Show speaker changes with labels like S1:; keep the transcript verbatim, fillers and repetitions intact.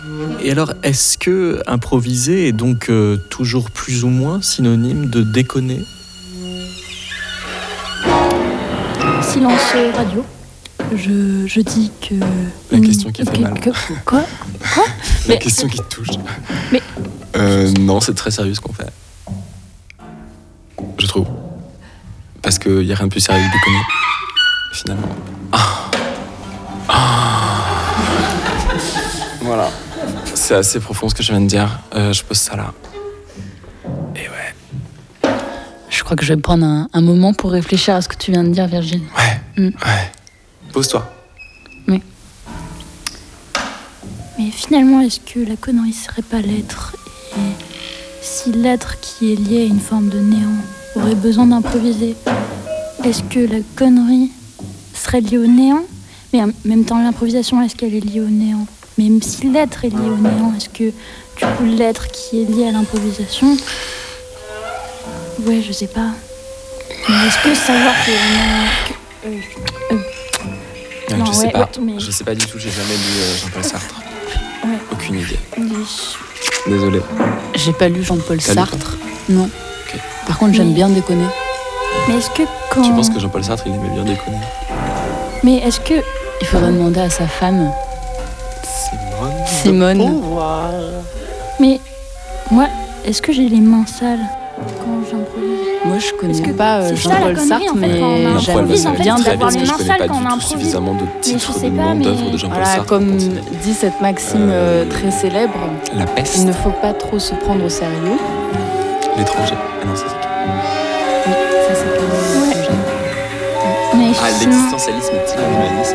S1: Et alors, est-ce que improviser est donc euh, toujours plus ou moins synonyme de déconner ?
S2: Silence radio. Je, je dis que...
S3: La question qui fait
S2: que,
S3: mal.
S2: Que, quoi Quoi
S3: La
S2: mais,
S3: question qui te touche.
S2: Mais...
S3: Euh, non, c'est très sérieux ce qu'on fait. Je trouve. Parce qu'il n'y a rien de plus sérieux que déconner. Finalement. Ah. Ah. Voilà. C'est assez profond ce que je viens de dire. Euh, je pose ça là. Et ouais.
S2: Je crois que je vais prendre un, un moment pour réfléchir à ce que tu viens de dire, Virgile.
S3: Ouais. Mm. Ouais. Pose-toi.
S2: Oui. Mais finalement, est-ce que la connerie serait pas l'être ? Et si l'être qui est lié à une forme de néant aurait besoin d'improviser, est-ce que la connerie serait liée au néant ? Mais en même temps, l'improvisation, est-ce qu'elle est liée au néant ? Même si l'être est lié au néant, est-ce que du coup l'être qui est lié à l'improvisation... Ouais, je sais pas. Mais est-ce que savoir que... que euh, euh,
S3: Ouais,
S2: non,
S3: je
S2: ouais,
S3: sais pas.
S2: ouais, mais...
S3: Je sais pas du tout. J'ai jamais lu euh, Jean-Paul Sartre.
S2: Ouais.
S3: Aucune idée.
S2: Oui.
S3: Désolé.
S2: J'ai pas lu Jean-Paul
S3: T'as
S2: Sartre.
S3: Lu,
S2: non.
S3: Okay.
S2: Par contre, j'aime
S4: mais...
S2: bien déconner.
S4: Mais est-ce que quand...
S3: Tu penses que Jean-Paul Sartre, il aimait bien déconner ?
S4: Mais est-ce que...
S2: Il faudrait demander à sa femme.
S3: Simone.
S2: Simone.
S4: Mais moi, est-ce que j'ai les mains sales quand j'improvise ?
S2: Moi, je connais
S4: que
S2: pas euh, Jean-Paul Sartre,
S4: en fait,
S2: mais
S4: quand on
S2: j'aime
S4: improvise, en fait,
S2: bien
S4: c'est
S2: d'avoir
S4: d'avoir
S2: les
S4: les
S2: mains
S4: mains
S3: Je
S4: sales
S3: connais pas
S4: quand on
S3: du tout
S4: improvise.
S3: suffisamment de
S4: je
S3: titres,
S4: sais
S3: de
S4: pas,
S3: noms
S4: mais-
S3: d'œuvres de Jean-Paul
S2: Voilà,
S3: Sartre.
S2: comme
S3: pour continuer.
S2: dit cette maxime
S3: Euh,
S2: euh, très célèbre,
S3: La peste.
S2: il ne faut pas trop se prendre au sérieux.
S3: L'étranger. Ah non, c'est ça.
S2: Oui, ça c'est
S4: Ouais. Mais
S3: Ah,
S4: sinon-
S3: l'existentialisme est-il un humanisme ?